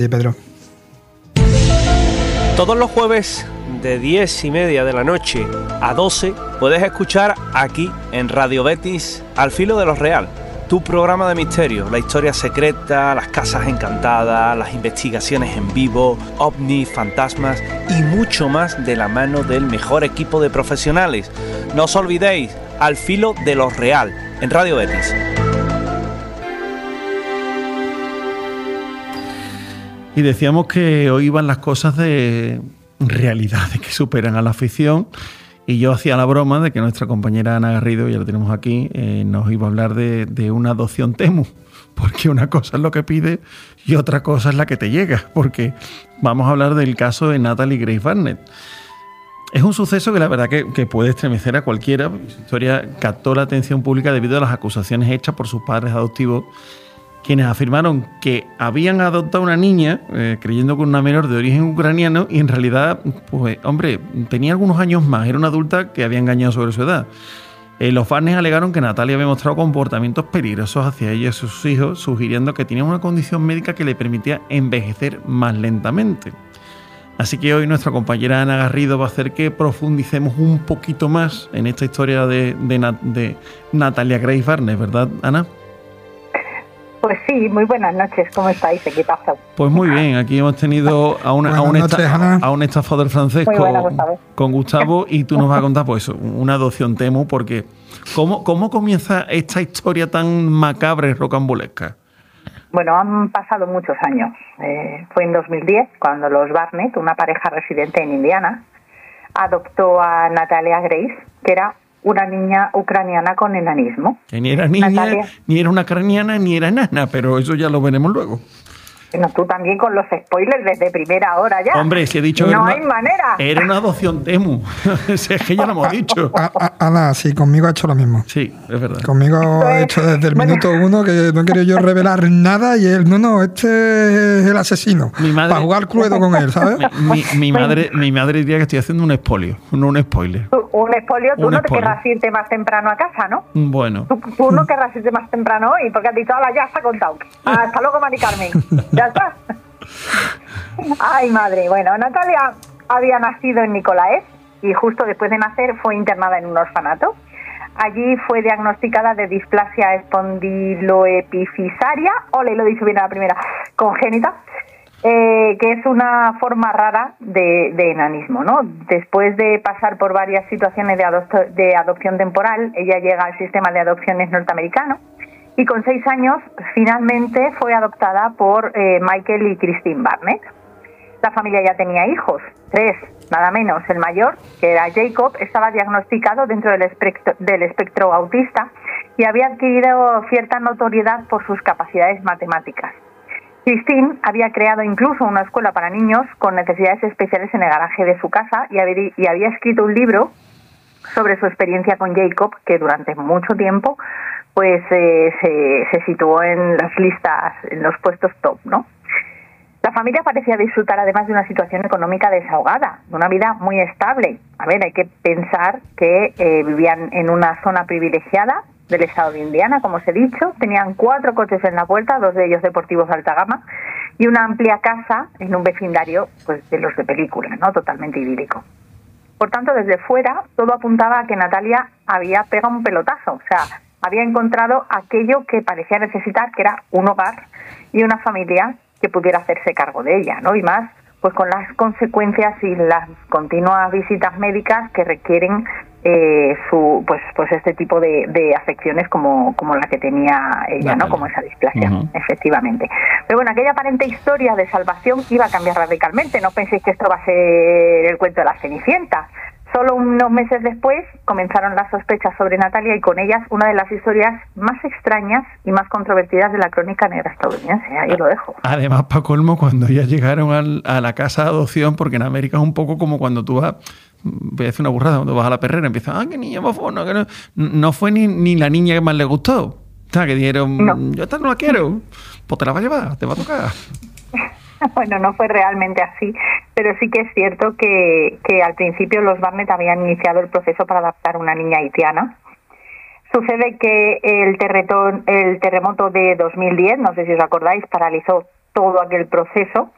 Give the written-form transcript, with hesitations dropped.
Pedro. Todos los jueves de 10:30 de la noche a 12 puedes escuchar aquí en Radio Betis Al Filo de lo Real, tu programa de misterio, la historia secreta, las casas encantadas, las investigaciones en vivo, ovnis, fantasmas y mucho más de la mano del mejor equipo de profesionales. No os olvidéis, Al Filo de lo Real, en Radio Betis. Y decíamos que hoy iban las cosas de realidades que superan a la ficción, y yo hacía la broma de que nuestra compañera Ana Garrido, ya la tenemos aquí, nos iba a hablar de una adopción Temu, porque una cosa es lo que pide y otra cosa es la que te llega, porque vamos a hablar del caso de Natalie Grace Barnett. Es un suceso que la verdad que puede estremecer a cualquiera, porque su historia captó la atención pública debido a las acusaciones hechas por sus padres adoptivos, quienes afirmaron que habían adoptado una niña creyendo que una menor de origen ucraniano, y en realidad, pues hombre, tenía algunos años más, era una adulta que había engañado sobre su edad. Los Barnett alegaron que Natalia había mostrado comportamientos peligrosos hacia ella y sus hijos, sugiriendo que tenía una condición médica que le permitía envejecer más lentamente. Así que hoy nuestra compañera Ana Garrido va a hacer que profundicemos un poquito más en esta historia de Natalia Grace Barnett, ¿verdad, Ana? Pues sí, muy buenas noches, ¿cómo estáis? ¿Qué pasa? Pues muy bien, aquí hemos tenido a un estafador francés con Gustavo, y tú nos vas a contar pues una adopción Temu, porque ¿cómo comienza esta historia tan macabra y rocambolesca? Bueno, han pasado muchos años. Fue en 2010 cuando los Barnett, una pareja residente en Indiana, adoptó a Natalia Grace, que era una niña ucraniana con enanismo. Que ni era niña, Natalia, ni era una ucraniana, ni era enana, pero eso ya lo veremos luego. Bueno, tú también con los spoilers desde primera hora ya. Hombre, si he dicho que no hay manera. Era una adopción Temu. Es que ya lo hemos dicho. Ana, sí, conmigo ha hecho lo mismo. Sí, es verdad. Conmigo ha hecho desde el minuto uno que no quiero yo revelar nada, y él, no, este es el asesino. Mi madre, para jugar Cluedo con él, ¿sabes? Mi madre diría que estoy haciendo un expolio, no un spoiler. Un expolio, tú no te querrás irte más temprano a casa, ¿no? Bueno. Tú no querrás irte más temprano hoy, porque has dicho, ya está contado. Hasta luego, Mari Carmen. Ya está. Ay, madre. Bueno, Natalia había nacido en Nikolaev y justo después de nacer fue internada en un orfanato. Allí fue diagnosticada de displasia espondiloepifisaria, lo he dicho bien a la primera, congénita, que es una forma rara de enanismo, ¿no? Después de pasar por varias situaciones de adopción temporal, ella llega al sistema de adopciones norteamericano y con 6 años finalmente fue adoptada por Michael y Christine Barnett. La familia ya tenía hijos, 3, nada menos. El mayor, que era Jacob, estaba diagnosticado dentro del espectro autista y había adquirido cierta notoriedad por sus capacidades matemáticas. Christine había creado incluso una escuela para niños con necesidades especiales en el garaje de su casa y había escrito un libro sobre su experiencia con Jacob, que durante mucho tiempo pues se situó en las listas, en los puestos top, ¿no? La familia parecía disfrutar además de una situación económica desahogada, de una vida muy estable. A ver, hay que pensar que vivían en una zona privilegiada del estado de Indiana, como os he dicho. Tenían 4 coches en la puerta, 2 de ellos deportivos de alta gama, y una amplia casa en un vecindario pues de los de película, ¿no? Totalmente idílico. Por tanto, desde fuera, todo apuntaba a que Natalia había pegado un pelotazo, o sea, había encontrado aquello que parecía necesitar, que era un hogar y una familia que pudiera hacerse cargo de ella, ¿no? Y más, pues con las consecuencias y las continuas visitas médicas que requieren pues este tipo de afecciones como la que tenía ella, ¿no? Como esa displasia, efectivamente. Pero bueno, aquella aparente historia de salvación iba a cambiar radicalmente. No penséis que esto va a ser el cuento de la Cenicienta. Solo unos meses después comenzaron las sospechas sobre Natalia y con ellas una de las historias más extrañas y más controvertidas de la crónica negra estadounidense. Ahí lo dejo. Además, para colmo, cuando ya llegaron a la casa de adopción, porque en América es un poco como cuando tú vas, voy a decir una burrada, cuando vas a la perrera, empiezan, qué niña más fona, que no fue ni la niña que más le gustó. O sea, que dijeron, no. Yo esta no la quiero, pues te la va a llevar, te va a tocar. Bueno, no fue realmente así, pero sí que es cierto que al principio los Barnett habían iniciado el proceso para adoptar una niña haitiana. Sucede que el terremoto de 2010, no sé si os acordáis, paralizó todo aquel proceso